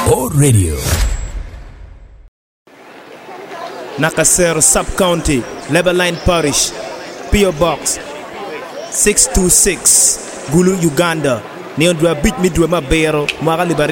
O Radio. Nakasero Sub-County, Lebaline Parish, P.O. Box 626, Gulu, Uganda. Neondwa bit midwe mabero, mwaka libari